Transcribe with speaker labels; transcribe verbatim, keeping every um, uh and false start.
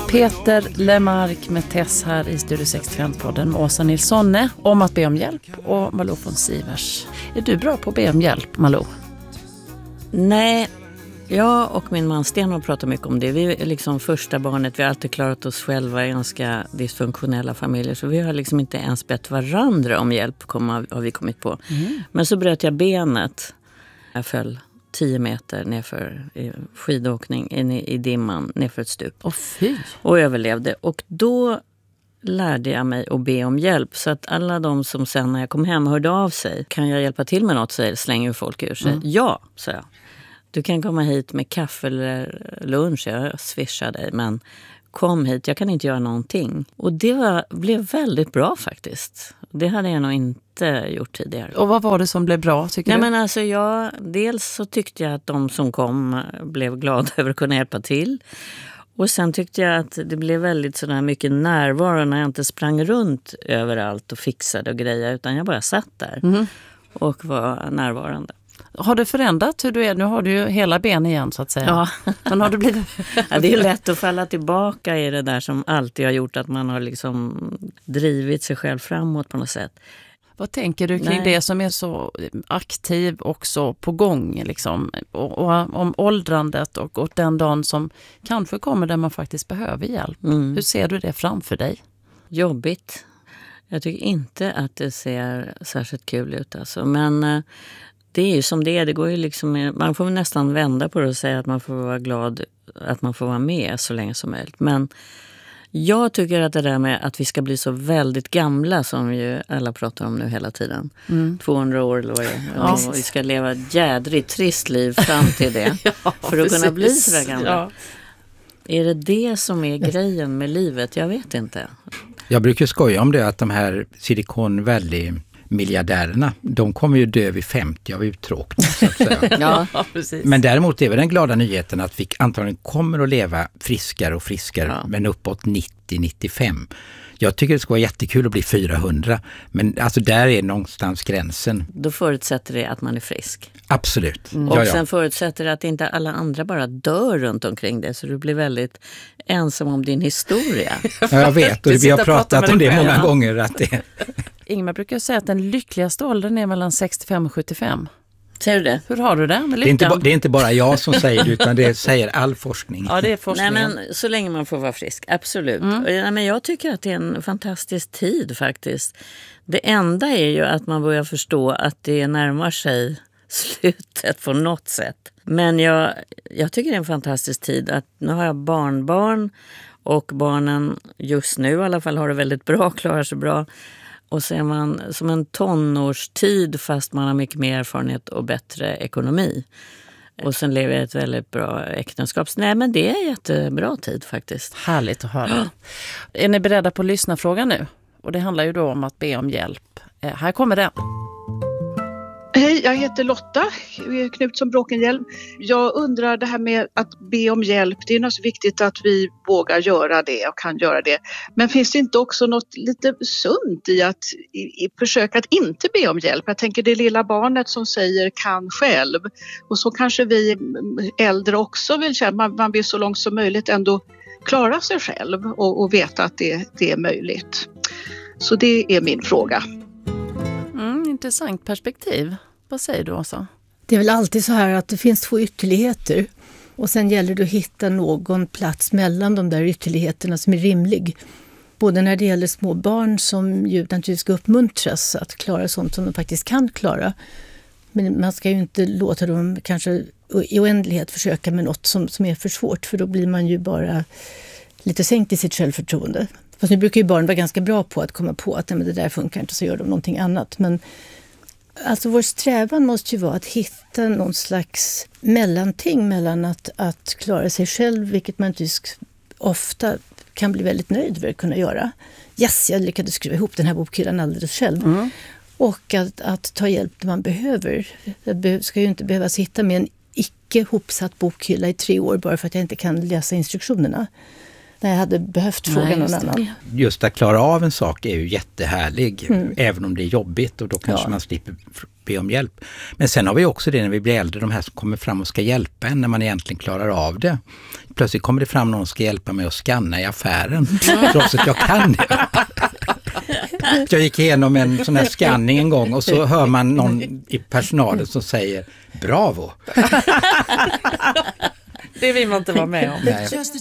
Speaker 1: Peter Lemark med Tess här i Studio sextiofem-podden med Åsa Nilssonne om att be om hjälp och Malou von Sivers. Är du bra på att be om hjälp, Malou?
Speaker 2: Nej, jag och min man Sten har pratat mycket om det. Vi är liksom första barnet, vi har alltid klarat oss själva i ganska dysfunktionella familjer. Så vi har liksom inte ens bett varandra om hjälp, har vi kommit på. Mm. Men så bröt jag benet. Jag föll tio meter nerför i skidåkning in i, i dimman nerför ett stup.
Speaker 1: Åh, fy.
Speaker 2: Och överlevde. Och då lärde jag mig att be om hjälp. Så att alla de som sen när jag kom hem hörde av sig. Kan jag hjälpa till med något, så slänger folk ur sig. Mm. Ja, sa jag. Du kan komma hit med kaffe eller lunch. Jag swishar dig, men kom hit. Jag kan inte göra någonting. Och det var, blev väldigt bra faktiskt. Det hade jag nog inte gjort tidigare.
Speaker 1: Och vad var det som blev bra, tycker
Speaker 2: Nej,
Speaker 1: du?
Speaker 2: Men alltså jag, dels så tyckte jag att de som kom blev glada över att kunna hjälpa till. Och sen tyckte jag att det blev väldigt sådär mycket närvaro när jag inte sprang runt överallt och fixade och grejer. Utan jag bara satt där mm. och var närvarande.
Speaker 1: Har det förändrat hur du är? Nu har du ju hela ben igen, så att säga. Ja. Men har du blivit...
Speaker 2: ja, det är lätt att falla tillbaka i det där som alltid har gjort att man har liksom drivit sig själv framåt på något sätt.
Speaker 1: Vad tänker du kring Nej. det som är så aktiv och så på gång liksom? Och, och om åldrandet och, och den dagen som kanske kommer där man faktiskt behöver hjälp. Mm. Hur ser du det framför dig?
Speaker 2: Jobbigt. Jag tycker inte att det ser särskilt kul ut alltså. Men det är ju som det är. Det går ju liksom, man får nästan vända på det och säga att man får vara glad att man får vara med så länge som möjligt. Men jag tycker att det där med att vi ska bli så väldigt gamla som ju alla pratar om nu hela tiden. Mm. tvåhundra år eller vad det är. Ja. Och vi ska leva ett jädrigt trist liv fram till det. ja, för att precis. kunna bli så där gamla. Ja. Är det det som är grejen med livet? Jag vet inte.
Speaker 3: Jag brukar skoja om det att de här Silicon Valley miljardärerna, de kommer ju dö vid femtio av uttråkning, så att säga.
Speaker 2: ja,
Speaker 3: precis. Men däremot är väl den glada nyheten att vi antagligen kommer att leva friskare och friskare, ja. men uppåt nittio till nittiofem. Jag tycker det ska vara jättekul att bli fyrahundra, men alltså där är någonstans gränsen.
Speaker 2: Då förutsätter det att man är frisk.
Speaker 3: Absolut.
Speaker 2: Mm. Och ja, ja. sen förutsätter det att inte alla andra bara dör runt omkring det, så du blir väldigt ensam om din historia.
Speaker 3: ja, jag vet, och vi har pratat om det många ja. gånger. Att det...
Speaker 1: Ingmar brukar säga att den lyckligaste åldern är mellan sextiofem och sjuttiofem.
Speaker 2: Säger du det?
Speaker 1: Hur har du det med lyckan?
Speaker 3: Det är, inte, det är inte bara jag som säger det, utan det säger all forskning.
Speaker 1: Ja, det är forskningen.
Speaker 2: Nej, men så länge man får vara frisk, absolut. Mm. Nej, men jag tycker att det är en fantastisk tid faktiskt. Det enda är ju att man börjar förstå att det närmar sig slutet på något sätt. Men jag, jag tycker det är en fantastisk tid att nu har jag barnbarn och barnen just nu i alla fall har det väldigt bra, klarar sig bra. Och så är man som en tonårstid fast man har mycket mer erfarenhet och bättre ekonomi. Och sen lever jag ett väldigt bra äktenskap. Nej, men det är en jättebra tid faktiskt.
Speaker 1: Härligt att höra. Är ni beredda på lyssnarfrågan nu? Och det handlar ju då om att be om hjälp. Eh, här kommer den.
Speaker 4: Hej, jag heter Lotta Knutsson Bråkenhielm. Jag undrar det här med att be om hjälp. Det är naturligtvis viktigt att vi vågar göra det och kan göra det. Men finns det inte också något lite sunt i att i, i försöka att inte be om hjälp? Jag tänker det lilla barnet som säger kan själv. Och så kanske vi äldre också vill känna. Man, man vill så långt som möjligt ändå klara sig själv och, och veta att det, det är möjligt. Så det är min fråga.
Speaker 1: Mm, intressant perspektiv. Vad säger du, Åsa?
Speaker 5: Det är väl alltid så här att det finns två ytterligheter. Och sen gäller det att hitta någon plats mellan de där ytterligheterna som är rimlig. Både när det gäller små barn som ju naturligtvis ska uppmuntras att klara sånt som de faktiskt kan klara. Men man ska ju inte låta dem kanske i oändlighet försöka med något som, som är för svårt. För då blir man ju bara lite sänkt i sitt självförtroende. Fast nu brukar ju barn vara ganska bra på att komma på att nej, men det där funkar inte, så gör de någonting annat. Men alltså vår strävan måste ju vara att hitta någon slags mellanting mellan att, att klara sig själv, vilket man inte ofta kan bli väldigt nöjd över att kunna göra. Yes, jag lyckades skruva ihop den här bokhyllan alldeles själv. Mm. Och att, att ta hjälp där man behöver. Jag ska ju inte behöva sitta med en icke hopsatt bokhylla i tre år bara för att jag inte kan läsa instruktionerna. När jag hade behövt fråga Nej, någon annan.
Speaker 3: Just att klara av en sak är ju jättehärlig, mm. även om det är jobbigt, och då kanske ja. man slipper be om hjälp. Men sen har vi också det när vi blir äldre, de här som kommer fram och ska hjälpa en när man egentligen klarar av det. Plötsligt kommer det fram någon som ska hjälpa mig att scanna i affären, trots att jag kan det. Jag gick igenom en sån här scanning en gång och så hör man någon i personalen som säger bravo.
Speaker 1: Det vill man inte vara med om.
Speaker 3: Nej.